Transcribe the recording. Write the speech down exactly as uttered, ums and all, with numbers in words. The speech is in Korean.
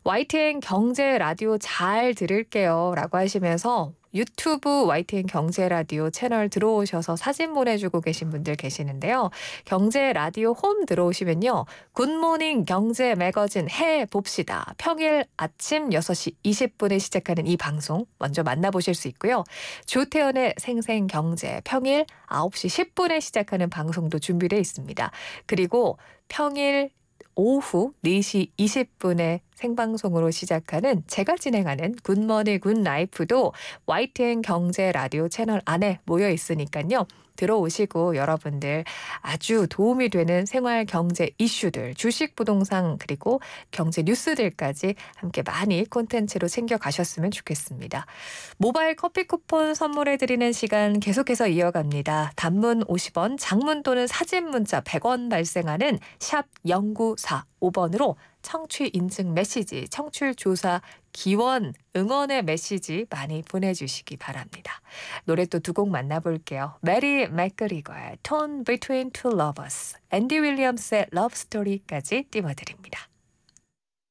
와이티엔 경제 라디오 잘 들을게요 라고 하시면서 유튜브 와이티엔 경제 라디오 채널 들어오셔서 사진 보내주고 계신 분들 계시는데요. 경제 라디오 홈 들어오시면요. 굿모닝 경제 매거진 해봅시다. 평일 아침 여섯 시 이십 분에 시작하는 이 방송 먼저 만나보실 수 있고요. 조태현의 생생경제 평일 아홉 시 십 분에 시작하는 방송도 준비되어 있습니다. 그리고 평일 오후 네 시 이십 분에 생방송으로 시작하는 제가 진행하는 굿모닝 굿라이프도 와이티엔 경제 라디오 채널 안에 모여 있으니까요. 들어오시고 여러분들 아주 도움이 되는 생활 경제 이슈들, 주식 부동산 그리고 경제 뉴스들까지 함께 많이 콘텐츠로 챙겨가셨으면 좋겠습니다. 모바일 커피 쿠폰 선물해드리는 시간 계속해서 이어갑니다. 단문 오십 원, 장문 또는 사진 문자 백 원 발생하는 샵 공구사오 번으로 청취 인증 메시지, 청취율 조사 기원, 응원의 메시지 많이 보내주시기 바랍니다. 노래 또 두 곡 만나볼게요. 메리 맥그리거의 Torn Between Two Lovers, 앤디 윌리엄스의 Love Story까지 띄워드립니다.